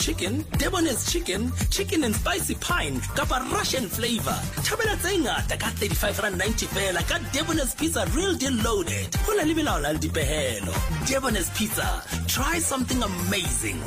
chicken, Debonairs chicken, chicken and spicy pine, kapa Russian flavor. Thabela tse ngata ka 35.90 fela ka Debonairs pizza real deal loaded. Hona le melao le dipehelo. Debonairs pizza. Try something amazing.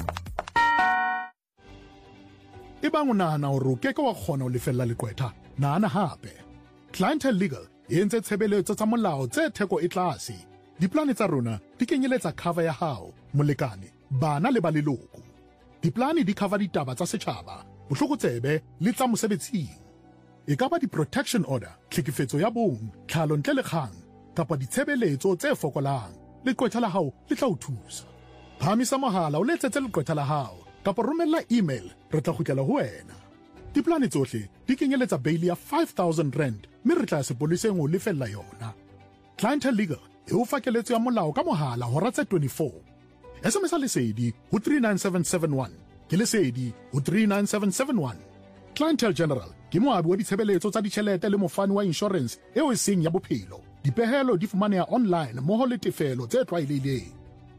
Ebang o nahana hore o keke wa kgona ho lefella lekwetha, nahana hape. Clientele Legal e entse tshebeletso tsa molao tse theko e tlase. Diplane tsa rona di kenyeletsa cover ya hao, molekane, bana le ba leloko. Diplane di cover ditaba tsa setjhaba, botlokotsebe le tsa mosebetsing. E ka ba di-protection order, tlhekefetso ya bong, tlhalo ntle le kgang, kapa ditshebeletso tse fokolang. Lekwetha la hao le tla o thusa. Phamisa mohala o letsetse lekwetha la hao, kapa romella email, re tla kgutlela ho wena. Diplane tsohle di kenyeletsa bail ya 5,000 rand, mme re tla sepoleseng ho lefella yona. Clientele Legal e o fakeletso ya molao ka mohala hora tse 24. SMS lesedi ho 39771 ke lesedi ho 39771. Clientele General ke moabi wa ditshebeletso tsa ditjhelete le mofani wa insurance eo e seng ya bophelo. Dipehelo di fumaneha online mmoho le tefelo tse tlwaelehileng.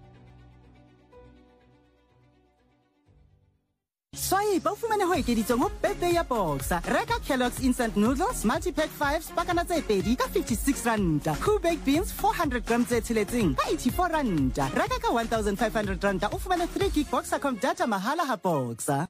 Swai ba fumane ho ekeditsong ho birthday ya Boxer. Reka Kellogg's instant noodles multi-pack 5 pakana tse pedi ka 56 rand. Cool baked beans 400 grams tse tsheletseng ka 84 rand. Reka ka 1,500 rand o fumane 3 gig Boxer.com data mahala ha Boxer.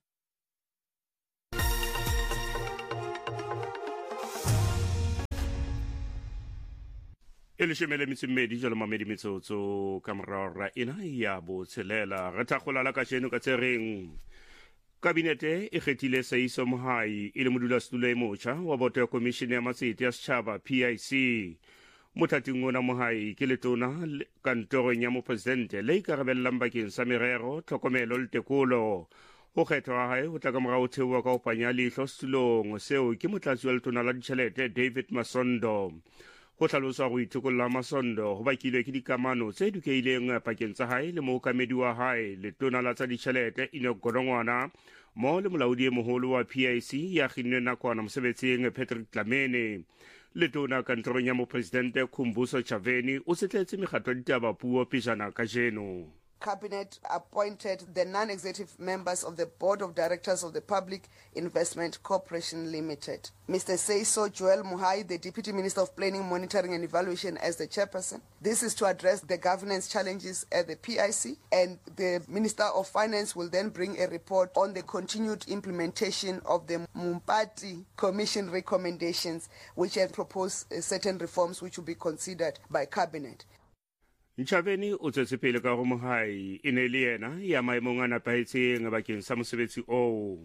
Elishemele mitsimedi jalo mamedi mitsotso kamrara ina ya bo tshelela re thakgola la ka sheno ka tsereng. Kabinete e kgethile Seiso Mohai e le modulasetulo e motjha wa boto ya komishene ya matsete ya setjhaba PIC. Mothating ona Mohai ke letona kantorong ya mopresidente le ikarabellang bakeng sa merero, tlhokomelo le tekolo. Ho kgethwa ha hae ho tla ka morao theoha ka ho panya leihlo setulong seo ke motlatsi wa letona la ditjhelete David Masondo. Ho tlhalosa go ithikolla Masondo ho bakilwe ke dikamano tse dukeileng pakeng tsa hae le mookamedi wa hae letona la tsa ditjhelete Enoch Godongwana mo le molaodi e moholo wa PIC ya kginnwe nakwana mosebetsing Patrick Dlamini. Letona kantorong ya mopresidente Khumbudzo Ntshavheni o setletse mekgatlo ya ditaba puo pejana ka jeno. Cabinet appointed the non-executive members of the Board of Directors of the Public Investment Corporation Limited. Mr. Seiso Joel Mohai, the Deputy Minister of Planning, Monitoring and Evaluation as the chairperson. This is to address the governance challenges at the PIC, and the Minister of Finance will then bring a report on the continued implementation of the Mumpati Commission recommendations, which have proposed certain reforms which will be considered by Cabinet. Ntshavheni o tswetse pele ka go Mohai e ne le yena ya maemong a nepahetseng bakeng sa mosebetsi oo.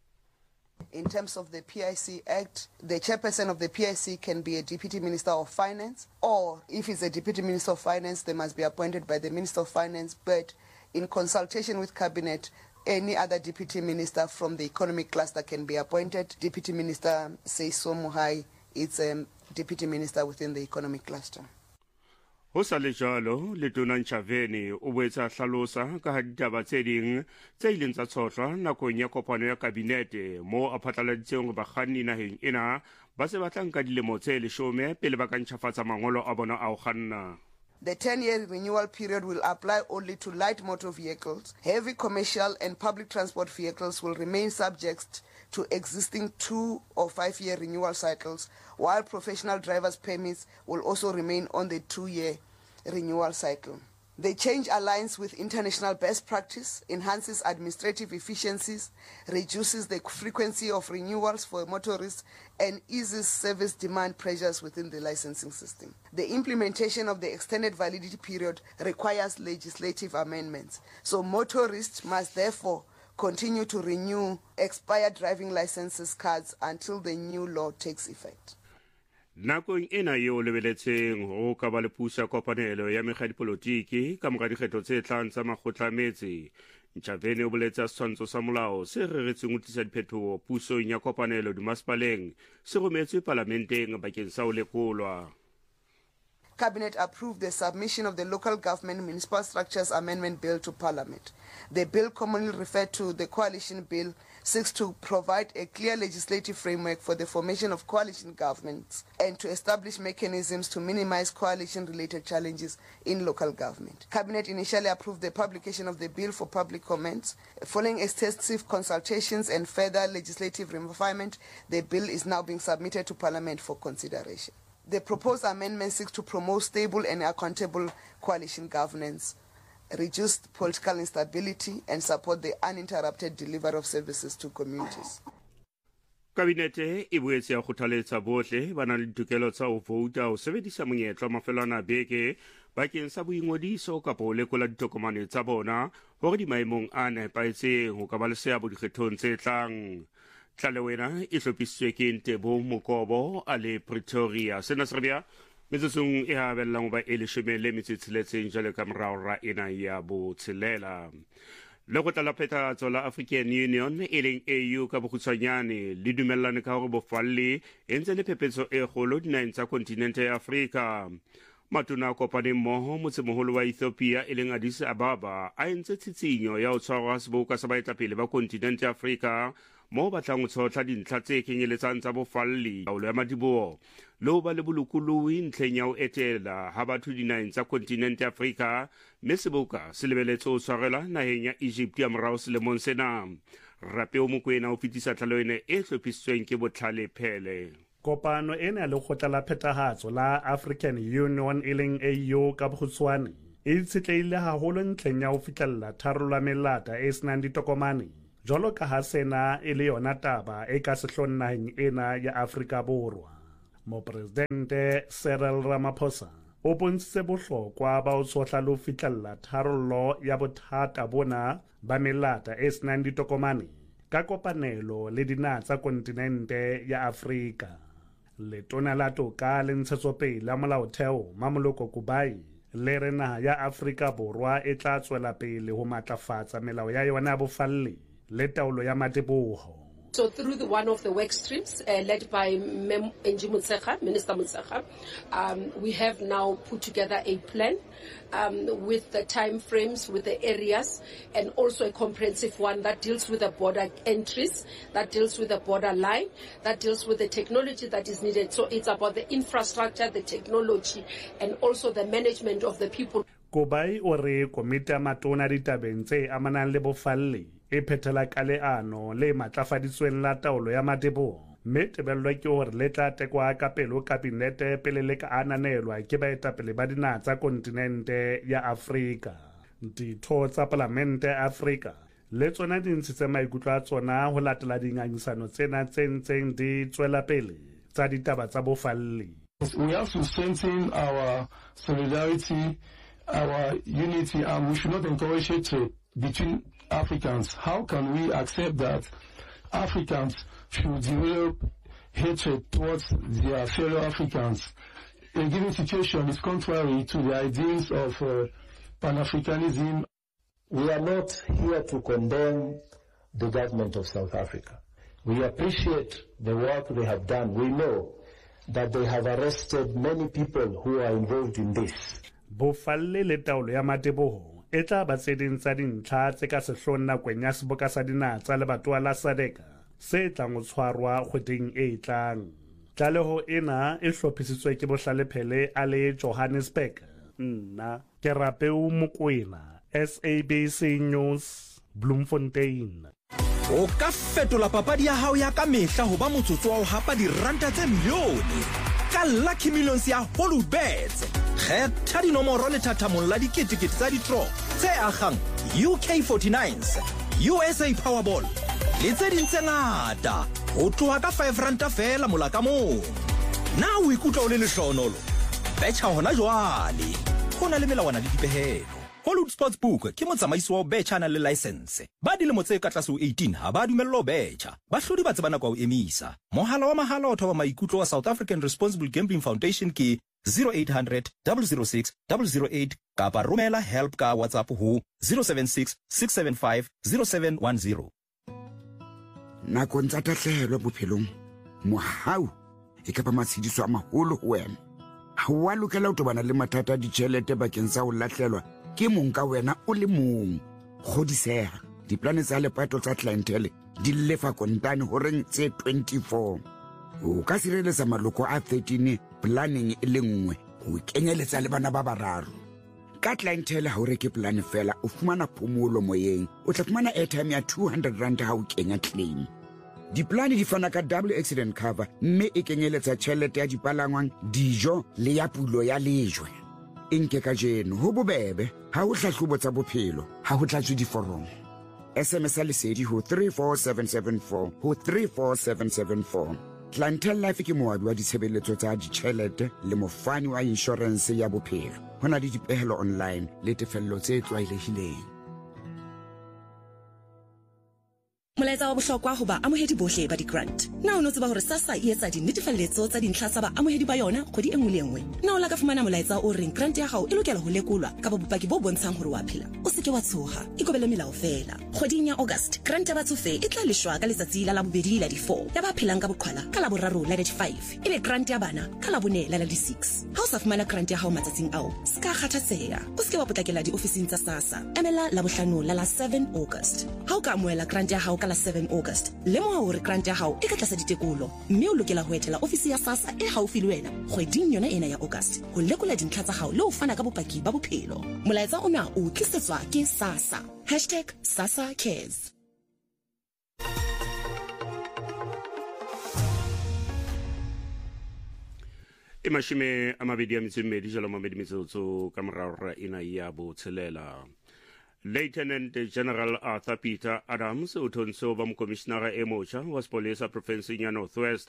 In terms of the PIC Act, the chairperson of the PIC can be a Deputy Minister of Finance, or if it's a Deputy Minister of Finance, they must be appointed by the Minister of Finance, but in consultation with Cabinet, any other Deputy Minister from the economic cluster can be appointed. Deputy Minister Seiso Mohai is a Deputy Minister within the economic cluster. Ho sa le jalo letona Ntshavheni o boetsa hlalosa ka ditaba tse ding tse ileng tsa tshotlwa nakong ya kopano ya kabinete mo a phatlaladitseng go bakganni naheng ena ba se batlang ka dilemo tse 10 pele ba ka ntjhafatsa mangolo a bona a ho kganna. The 10-year renewal period will apply only to light motor vehicles. Heavy commercial and public transport vehicles will remain subject to existing 2 or 5-year renewal cycles, while professional drivers' permits will also remain on the 2-year renewal cycle. The change aligns with international best practice, enhances administrative efficiencies, reduces the frequency of renewals for motorists, and eases service demand pressures within the licensing system. The implementation of the extended validity period requires legislative amendments, so motorists must therefore continue to renew expired driving licenses cards until the new law takes effect. Nakong ena eo lebeletseng ho ka ba le puso kopanelo ya mekgadipolotiki ka mora dikgetho tse tlang tsa makgotla a metse. Ntshavheni o boletsa setshwantsho sa molao se reretseng ho tlisa diphetoho pusong ya kopanelo dimasepaleng se rometswe parlamenteng bakeng sa ho lekolwa. Cabinet approved the submission of the Local Government Municipal Structures Amendment Bill to Parliament. The bill, commonly referred to the Coalition Bill, seeks to provide a clear legislative framework for the formation of coalition governments and to establish mechanisms to minimize coalition-related challenges in local government. Cabinet initially approved the publication of the bill for public comments. Following extensive consultations and further legislative refinement, the bill is now being submitted to Parliament for consideration. The proposed amendment seeks to promote stable and accountable coalition governance, reduce political instability, and support the uninterrupted delivery of services to communities. Kabinete e boetse ya kgothaletsa bohle ba na le ditokelo tsa ho vouta ho sebedisa monyetla mafelwana a beke bakeng sa boingodiso kapa ho lekola ditokomane tsa bona hore di maemong a nepaetseng ho ka ba le seabo dikgethong tse tlang. Tlalewena e hlophisitswe ke Ntebo Mokobo a le Pretoria. Sena se rebia metsotsong e habellang ba e leshome le metsitsiletseng jalo ka morao ra ena ya botshelela. Lekgotla la Phethahatso la African Union e leng AU ka bokgutshwanyane le dumellane ka hore bofalle e ntse le phephetso e kgolo dinaheng tsa kontinente ya Afrika. Matona a kopaneng mmoho motsemoholo wa Ethiopia e leng Addis Ababa a entse tshitshinyo ya ho tshwarwa seboka sa baetapele ba kontinente ya Afrika mo batlang ho tshotla dintlha tse kenyeletsang tsa bofalle taolo ya madiboho le ho ba le bolokolohi ntlheng ya ho etela ha batho dinaheng tsa kontinente ya Afrika, mme seboka se lebeletse ho tshwarela naheng ya Egypt ya morao selemong sena. Rapeo Mokoena ho fetisa tlaleho e hlophisitsweng ke Botlhale Phele. Kopano ena le Lekgotla la Phethahatso la African Union e leng AU ka bokgutshwane e itshetlehile haholo ntlheng ya ho fihlella tharollo ya melata e senang ditokomane, jwalo ka ha sena e le yona taba e ka sehlong naheng ena ya Afrika Borwa. Mopresidente Cyril Ramaphosa o bontshitse bohlokwa ba ho tsohla le ho fihlella tharollo ya bothata bona ba melata e senang ditokomane ka kopanelo le dinaha tsa kontinente ya Afrika. Letona la Toka le Ntshetsopele ya Molaotheo Mamoloko Kubai le re naha ya Afrika Borwa e tla tswela pele ho matlafatsa melao ya yona ya bofalle le taolo ya mateboho. So through one of the work streams led by Minister Motshekga, we have now put together a plan with the time frames, with the areas, and also a comprehensive one that deals with the border entries, that deals with the border line, that deals with the technology that is needed. So it's about the infrastructure, the technology, and also the management of the people. Kubai o re komite ya matona ditabeng tse amanang le bofalle e phethela ka leano le matlafaditsweng la taolo ya mateboho, mme tebello ke hore le tla tekwa ka pele ho kabinete pele le ka ananelwa ke baetapele ba dinaha tsa kontinente ya Afrika. Ditho tsa Palamente ya Afrika le tsona di ntshitse maikutlo a tsona ho latela dingangisano tsena tse ntseng di tswela pele tsa ditaba tsa bofalle. We have to strengthen our solidarity, our unity, and we should not encourage hatred between Africans. How can we accept that Africans should develop hatred towards their fellow Africans? A given situation is contrary to the ideals of Pan-Africanism. We are not here to condemn the government of South Africa. We appreciate the work they have done. We know that they have arrested many people who are involved in this. Bofalle le taolo ya mateboho e tla ba tse ding tsa dintlha tse ka sehlong nakong ya seboka sa dinaha tsa lebatowa la SADC se tlang ho tshwarwa kgweding e tlang. Tlaleho ena e hlophisitswe ke Bohlale Phele a le Johannesburg. Nna ke Rapeo Mokoena, SABC News, Bloemfontein. O ka fetola papadi ya hao ya ka mehla ho ba motsotso wa ho hapa diranta tse milione ka Lucky Millions ya Hollywoodbets. Kgetha dinomoro le thathamong la diketekete tsa di-draw tse agang UK49s, USA Powerball le tse ding tse ngata ho tloha ka R5 fela mola ka mong. Na o ikutlwa o le lehlohonolo? Betjha hona jwale. Ho na le melawana le dipehelo. Hollywood Sportsbook ke motsamaisi wa betjha na le license. Ba dilemo tse ka tlase ho 18 ha ba dumellwa ho betjha. Bahlodi ba tsebana kwa ho emisa. Mohala wa mahala o thoba maikutlo wa South African Responsible Gambling Foundation ke 0800 006 008 kapa romela help ka WhatsApp ho 076 675 0710. Nakong tsa tahlehelo bophelong, mohau e ka ba matshidiso a maholo ho wena. ha wa lokela ho tobana le mathata a ditjhelete bakeng sa ho lahlelwa ke mong ka wena o le mong. Kgodiseha, diplane tsa lepato tsa clientele di lefa kontane horeng tse 24. O ka sireletsa maloko a 13 planning e le nngwe ho kenyeletsa le bana ba bararo. Ka clientele ha o reke plan fela o fumana phomolo moyeng, o tla fumana airtime ya 200 rand ha o kenya claim. Diplane di fana ka double accident cover mme e kenyeletsa tjhelete ya dipalangwang, dijo le ya pulo ya lejwe. Inke ka jeno ho bobebe ha o hlahlobo tsa bophelo ha ho tlatswe diforomo. SMS lesedi ho 34774 ho 34774. Clientele Life ke moabi wa ditshebeletso tsa ditjhelete le mofani wa insurance ya bophelo. Hona le dipehelo online le tefello tse tlwaelehileng. Molaetsa wa bohlokwa ho ba amohedi bohle ba di-grant. Na o no tseba hore SASSA e etsa dinetefaletso tsa dintlha tsa ba amohedi ba yona kgwedi e nngwe le nngwe. Na o la ka fumana molaetsa o reng grant ya hao e lokela ho lekolwa ka bopaki bo bontshang hore wa phela. O se ke wa tshoha, ikobele melao fela. Kgweding ya August, grant ya batsofe e tla leshwa ka letsatsi la bobedi la di 4. Ya ba phelang ka boqhwala ka la boraro la di 5. Ebe grant ya bana ka la bone la di 6. Ha o sa fumana grant ya hao matsatsing ao, ska kgathatseha. O se ke wa potlakela diofising tsa SASSA. Emela la bohlano la 7 August. Ha o ka amohela grant ya hao ka la 7 August, lemoha hore grant ya hao e ka tlasa ditekolo, mme o lokela ho etela ofisi ya SASSA e haufi le wena kgweding yona ena ya August ho lekola dintlha tsa hao le ho fana ka bopaki ba bophelo. Molaetsa ona o tlisetswa ke SASSA #SASSAcares. Mashime a mabedi a metsommedi jalo mamedi metsotso ka morao ra ena ya botshelela. Lieutenant General Arthur Peter Adams o thonse ba mokomishenara e motjha wa sepolesa profenseng ya North West.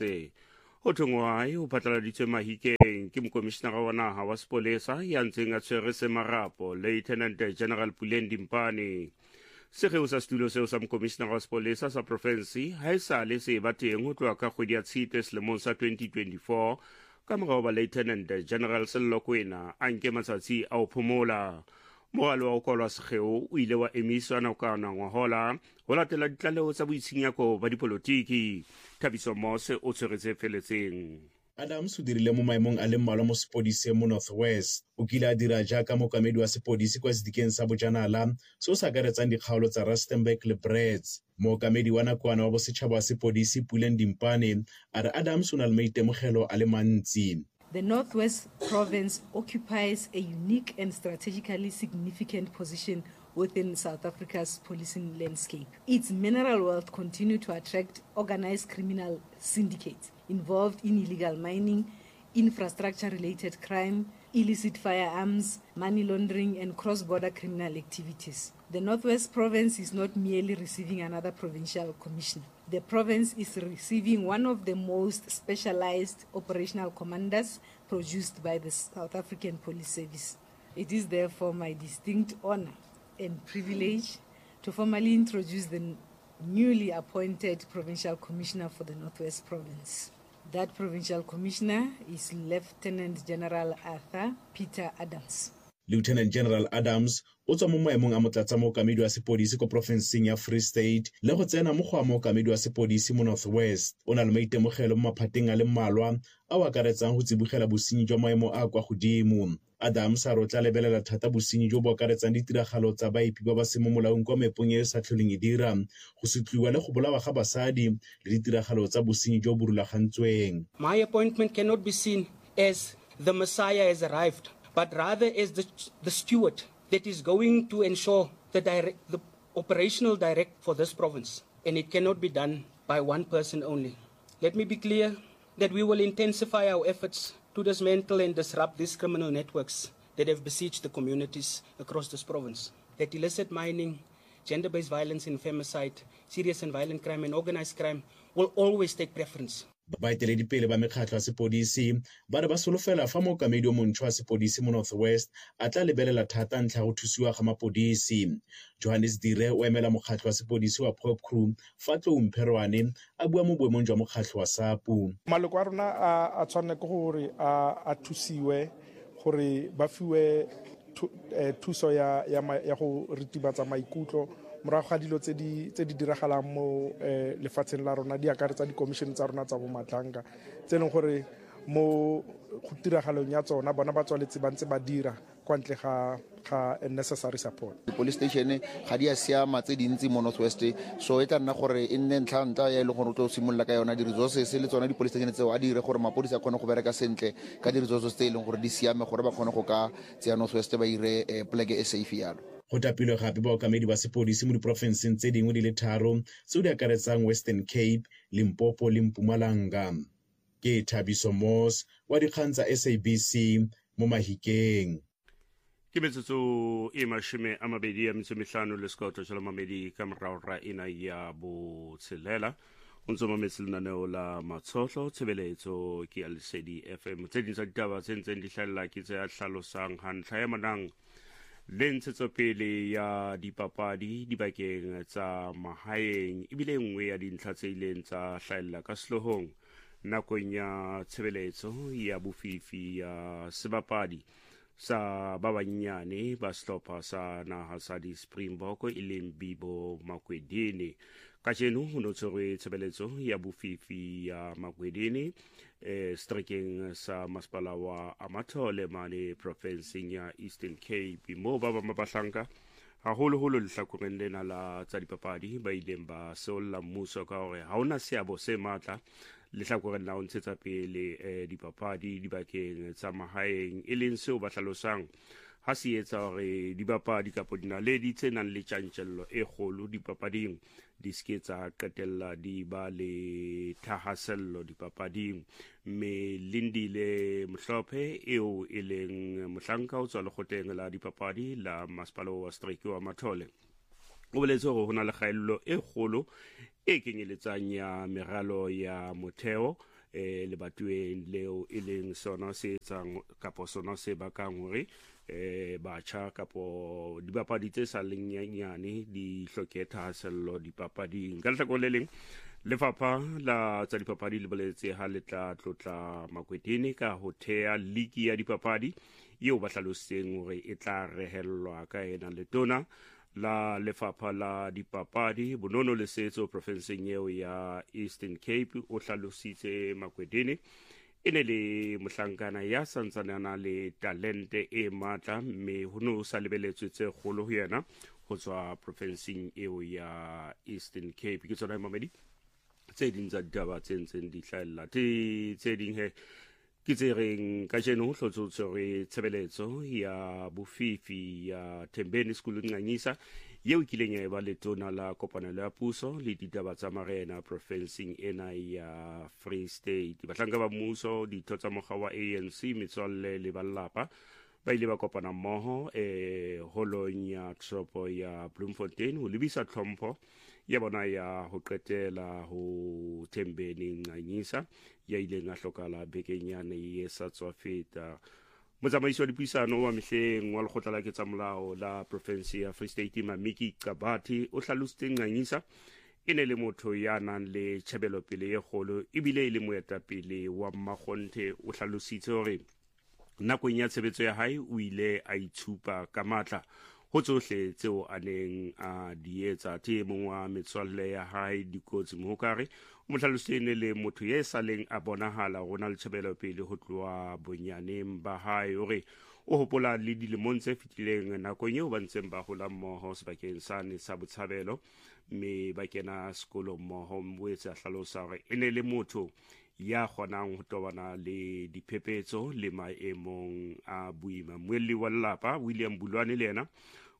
O thongwae o phatlaladitswe mahikeng ke mokomishenara wa naha wa sepolesa ya ntseng a tshwere semarapo Lieutenant General Pulendi Mpane. Sekgeo sa setulo seo sa mokomishenara wa sepolesa sa profensi ha e sale se ba teng ho tloha ka kgwedi ya Tshitwe selemong sa 2024 ka morao ba Lieutenant General Sello Kwena a nke matsatsi a ho phomola. Moralo wa Kolwa Sekgeo o ile wa emiswa nakwana ngwahola ho latela ditlaleho tsa boitshinyako ba dipolotiki. Thabiso Mose o tshweretse feletseng. Adams o dirile mo maemong a le mmalwa mo sepodising mo North West. O kile a dira jaaka mokamedi wa sepodisi kwa sedikeng sa bojanala se o sa akaretsang dikgaolo tsa Rustenburg le Brits. Mookamedi wa nakwana wa bosetšhaba wa sepodisi Pulendi Mpane a re Adams o na le maitemogelo a le mantsi. The Northwest Province occupies a unique and strategically significant position within South Africa's policing landscape. Its mineral wealth continues to attract organized criminal syndicates involved in illegal mining, infrastructure-related crime, illicit firearms, money laundering, and cross-border criminal activities. The Northwest Province is not merely receiving another provincial commissioner. The province is receiving one of the most specialized operational commanders produced by the South African Police Service. It is therefore my distinct honor and privilege to formally introduce the newly appointed Provincial Commissioner for the Northwest Province. That Provincial Commissioner is Lieutenant General Arthur Peter Adams. Lieutenant General Adams o tswa mo maemong a motlatsa mookamedi wa sepodisi ko profenseng ya Free State le go tsena mo go a mookamedi wa sepodisi mo North West. O na le maitemogelo mo maphateng a le mmalwa a o akaretsang go tsibogela bosenyi jwa maemo a kwa godimo. Adams a rotla lebelela thata bosenyi jo bo akaretsang ditiragalo tsa baepi ba ba se mo molaong kwa mepong e sa tlholeng e dira, go sutliwa le go bolawa ga basadi le ditiragalo tsa bosenyi jo bo rulagantsweng. My appointment cannot be seen as the Messiah has arrived, but rather as the steward that is going to ensure the operational direct for this province. And it cannot be done by one person only. Let me be clear that we will intensify our efforts to dismantle and disrupt these criminal networks that have besieged the communities across this province. That illicit mining, gender-based violence and femicide, serious and violent crime and organized crime will always take preference. Baeteledipele ba mekgatlho ya sepodisi ba re ba solofela fa mookamedi o montšhwa wa sepodisi mo North West a tla lebelela thata ntlha go thusiwa ga mapodisi. Johannes Dire o emela mokgatlho wa sepodisi wa Pop Crew fa Tlou Mpherwane a bua mo boemong jwa mokgatlho wa SAPU. Maloko a rona a tshwanela ke gore a thusiwe gore ba fiwe thuso ya go ritibatsa maikutlo morago ga dilo tse di diragalang mo lefatsheng la rona di akaretsa di-commission tsa rona tsa bomatlanka tse leng gore mo go tiragalong ya tsona bona ba tswaletse ba ntse ba dira kwa ntle ga necessary support. Police station ga di a siama tse dintsi mo Northwest, so e tla nna gore e nne ntlha ya ile gore o tlo simolola ka yona di-resources le tsona di-police station tseo a dire gore mapodisa a kgone go bereka sentle ka di-resources tse e leng gore di siame gore ba kgone go ka tseya Northwest ba ire poleke e safe yalo. Go tapilwe gape baokamedi ba sepodisi mo diporofenseng tse dingwe di le 3 tseo di akaretsang Western Cape, Limpopo le Mpumalanga. Ke Thabiso Moss wa dikgang tsa SABC mo Mahikeng. Ke metsotso e 25 le sekotlo jalo mamedi ka morao ra ena ya botshelela o ntse mametse lenaneo la matshotlo tshebeletso ke Lesedi FM tse ding tsa ditaba tse ntseng di hlalla ke tse a hlalosang hantlha ya manang le ntshetsopele ya dipapadi dibakeng tsa mahaeng ebile nngwe ya dintlha tse ileng tsa hlalla ka sehlohong nakong ya tshebeletso ya bofifi ya sebapadi sa ba banyane ba sehlopha sa naha sa di-Springbok e leng Bibo Makwedini. Kajeno ho no tshwerwe tshebeletso ya bofifi ya Makwedini strekeng sa masepala wa Amathole mane provinseng ya Eastern Cape mo ba bang ba hlanka haholoholo lehlakoreng lena la tsa dipapadi ba ileng ba seolla mmuso ka hore ha ona seabo se matla lehlakoreng la ho ntshetsa pele dipapadi dibakeng tsa mahaeng e leng seo ba hlalosang ha se etsa hore dibapadi kapo dinaledi tse nang le tjantjello e kgolo dipapading di ske tsa qetella di ba le thahasello dipapading. Mme Lindile Mhlophe eo e leng mohlanka ho tswa lekgotleng la dipapadi la masepala wa Strike wa Mathole o boletse hore ho na le kgaello e kgolo e kenyeletsang ya meralo ya motheo lebatueng leo e leng sona se etsang kapo sona se bakang hore batjha kapo dibapadi tse sa leng nyanyane di hloke thahasello dipapading. Ka lehlakore le leng lefapha la tsa dipapadi le boletse ha le tla tlotla Makwedini ka ho thea ligi ya dipapadi eo ba hlalositseng hore e tla rehellwa ka ena letona la lefapha la dipapadi Bonono Lesetso profenseng eo ya Eastern Cape o hlalositse Makwedini e ne le mohlankana ya santsanana le talente e matla mme ho no sa lebeletswe tse kgolo ho yena ho tswa profenseng eo ya Eastern Cape. Ke tsona mamedi tse ding tsa ditaba tse ntseng di hlahella tse ding he ke tse reng ka jeno ho hlotsotswe tshebeletso ya bofifi ya Thembeni School Nganyisa yeo kileng ya ba letona la kopanelo ya puso le ditaba tsa marena profenseng ena ya Free State. Bahlanka ba mmuso ditho tsa mokga wa ANC metswalle le balapa ba ile ba kopana mmoho holong ya tropo ya Bloemfontein ho lebisa tlhompho ya bona ya ho qetela ho Thembeni Nganyisa ya ileng a hlokala bekenyane e sa tswa feta. Motsamaiso wa dipuisano wa mehleng wa lekgotla la ketsamolao la province ya Free State Mamiki Qabati o hlalositse Nganyisa e ne le motho ya nang le tjhebelopele e kgolo ebile e le moetapele wa mmakgonthe. O hlalositse hore nakong ya tshebetso ya hae o ile a itshupa ka matla ho tsohle tseo a neng a di etsa. Te mong wa metswalle ya hae Dikotsi Mohokare o mo hlalositse ne le motho ya saleng a bonahala rona le tjhebelopele ho tloha bonyaneng ba hae hore o hopola le dilemong tse fetileng nakong eo ba ntseng ba hola mmoho sebakeng sane sa Botshabelo mme ba kena sekolo mmoho. Mboetse a hlalosa hore e ne le motho ya kgonang ho tobana le diphephetso le maemong a boima. Moelli wa lelapa William Bulwane le yena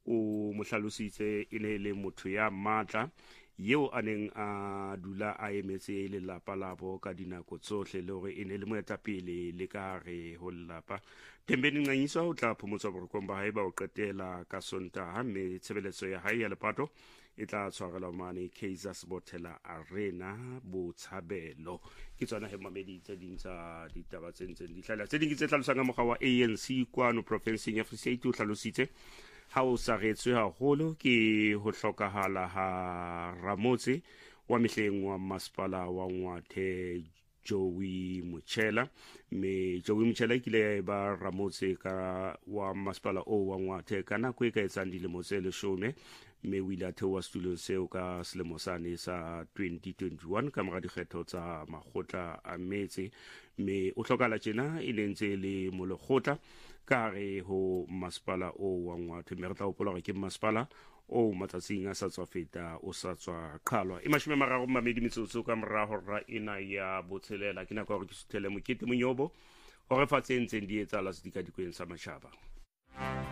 o mo hlalositse e ne le motho ya matla yeo a neng a dula a emetse lelapa labo ka dinako tsohle le hore e ne le moetapele le ka hare ho lelapa. Thembeni Nganyisa o tla phomotswa borokong ba hae ba o qetela ka Sontaha mme tshebeletso ya hae ya lepato e tla tshwarelwa mane Kaizer Sports Arena Botshabelo. Ke tsona he mamedi tse ding tsa ditaba tse ntseng di hlahella tse ding tse hlalosang ka mokgwa wa ANC kwano provinseng ya Free State. O hlalositse ha o saretswe haholo ke ho hlokahala ha Ramotse wa mehleng wa masepala wa Ngwathe Joey Mutshela mme Joey Mutshela kile ba Ramotse ka wa masepala o wa Ngwathe ka nako e ka etsang dilemo tse 10 mme o ile a theoha setulong seo ka selemo sane sa 2021 ka mora dikgetho tsa makgotla a metse mme o tlhokala tjena e lentse le molekgotla ka re ho masepala o wa Ngwathe. Mme re tla hopola gore ke masepala o matsatsing a sa tswa feta o sa tswa qhalwa e 30 metsotso ka morago ra ena ya botshelela ke nako ya gore ke suthele Mokete Monyobo o re fatseng di etsala sedikadikweng sa matjhaba.